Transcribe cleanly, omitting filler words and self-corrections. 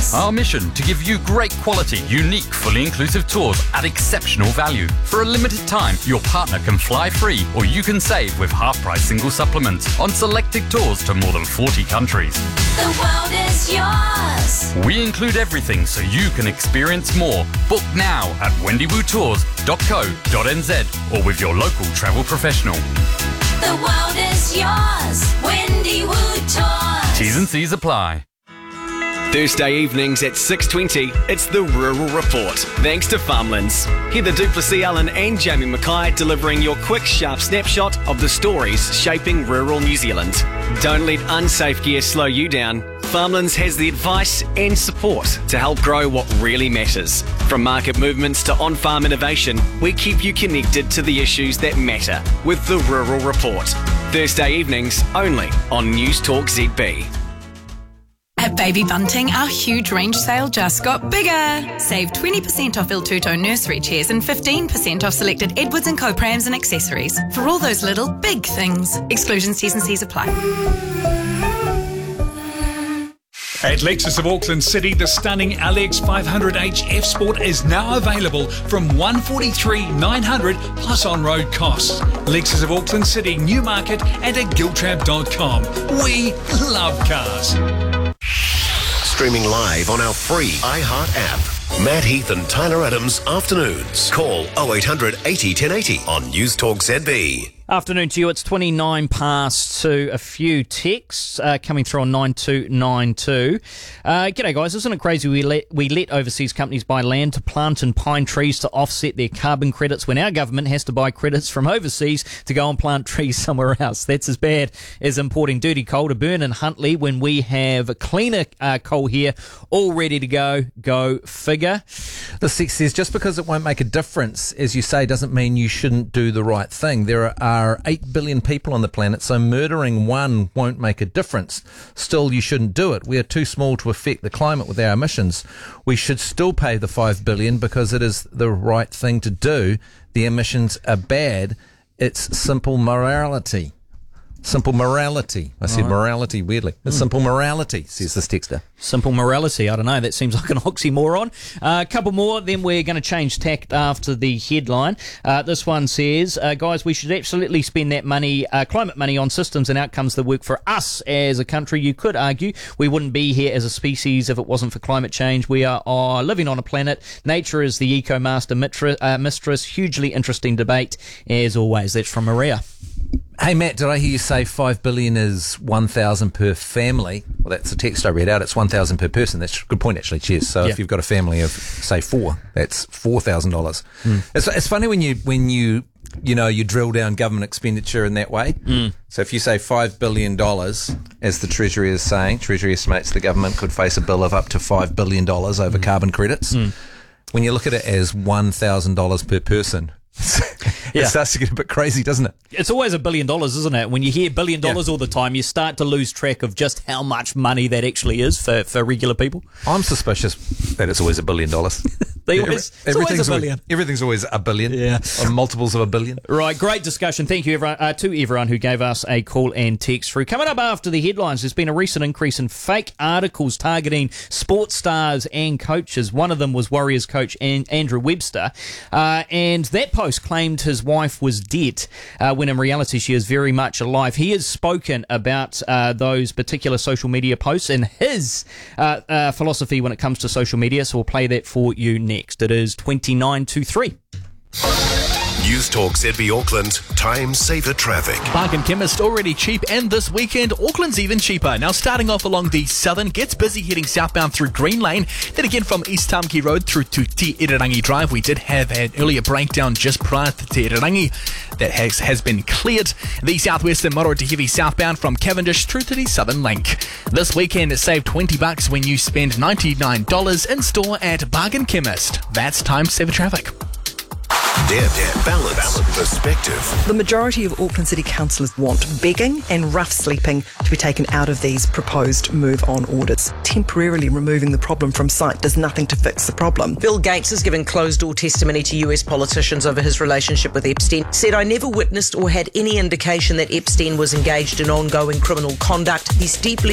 Tours. Our mission to give you great quality, unique, fully inclusive tours at exceptional value. For a limited time, your partner can fly free or you can save with half-price single supplements on selected tours to more than 40 countries. The world is yours. We include everything so you can experience more. Book now at wendywoodtours.co.nz or with your local travel professional. The world is yours. Wendy Wood Tours. T's and C's apply. Thursday evenings at 6:20, it's the Rural Report. Thanks to Farmlands. Heather Duplessis-Allen and Jamie Mackay delivering your quick, sharp snapshot of the stories shaping rural New Zealand. Don't let unsafe gear slow you down. Farmlands has the advice and support to help grow what really matters. From market movements to on-farm innovation, we keep you connected to the issues that matter with the Rural Report. Thursday evenings only on News Talk ZB. At Baby Bunting, our huge range sale just got bigger. Save 20% off Il Tutto nursery chairs and 15% off selected Edwards & Co prams and accessories for all those little big things. Exclusions, T's and C's apply. At Lexus of Auckland City, the stunning LX 500h F Sport is now available from $143,900 plus on-road costs. Lexus of Auckland City, Newmarket and at giltrap.com. We love cars. Streaming live on our free iHeart app. Matt Heath and Tyler Adams Afternoons. Call 0800 80 1080 on News Talk ZB. Afternoon to you. It's 29 past 2. A few texts coming through on 9292. G'day guys, isn't it crazy we let overseas companies buy land to plant and pine trees to offset their carbon credits when our government has to buy credits from overseas to go and plant trees somewhere else? That's as bad as importing dirty coal to burn in Huntly when we have cleaner coal here all ready to go. Go figure. The text says, just because it won't make a difference, as you say, doesn't mean you shouldn't do the right thing. There are 8 billion people on the planet, so murdering one won't make a difference. Still, you shouldn't do it. We are too small to affect the climate with our emissions. We should still pay the $5 billion because it is the right thing to do. The emissions are bad. It's simple morality. Simple morality. I said morality weirdly. It's simple morality, says this texter. Simple morality. I don't know. That seems like an oxymoron. A couple more, then we're going to change tact after the headline. This one says, guys, we should absolutely spend that money, climate money, on systems and outcomes that work for us as a country. You could argue we wouldn't be here as a species if it wasn't for climate change. We are living on a planet. Nature is the eco-master mistress. Hugely interesting debate, as always. That's from Maria. Hey Matt, did I hear you say $5 billion is 1,000 per family? Well, that's the text I read out. It's 1,000 per person. That's a good point, actually. Cheers. So if you've got a family of say 4, that's $4,000. It's funny when you drill down government expenditure in that way. So if you say $5 billion, as the Treasury is saying, Treasury estimates the government could face a bill of up to $5 billion over carbon credits. When you look at it as $1,000 per person, it starts to get a bit crazy, doesn't it? It's always $1 billion, isn't it? When you hear $1 billion all the time, you start to lose track of just how much money that actually is for regular people. I'm suspicious that it's always $1 billion. It's always $1 billion. Everything's always $1 billion. Yeah. Or multiples of $1 billion. Right, great discussion. Thank you everyone, to everyone who gave us a call and text through. Coming up after the headlines, there's been a recent increase in fake articles targeting sports stars and coaches. One of them was Warriors coach Andrew Webster, and that post claimed his wife was dead when in reality she is very much alive. He has spoken about those particular social media posts and his philosophy when it comes to social media, so we'll play that for you next. It is 29:23. News Talk ZB Auckland, time saver traffic. Bargain Chemist already cheap, and this weekend Auckland's even cheaper. Now starting off along the southern, gets busy heading southbound through Green Lane. Then again from East Tamaki Road through to Te Irirangi Drive. We did have an earlier breakdown just prior to Te Irirangi. That has been cleared. The southwestern moderate to heavy southbound from Cavendish through to the Southern Link. This weekend save $20 when you spend $99 in store at Bargain Chemist. That's time saver traffic. Deb, balance, perspective. The majority of Auckland City councillors want begging and rough sleeping to be taken out of these proposed move-on orders. Temporarily removing the problem from site does nothing to fix the problem. Bill Gates has given closed-door testimony to US politicians over his relationship with Epstein. Said, I never witnessed or had any indication that Epstein was engaged in ongoing criminal conduct. He's deeply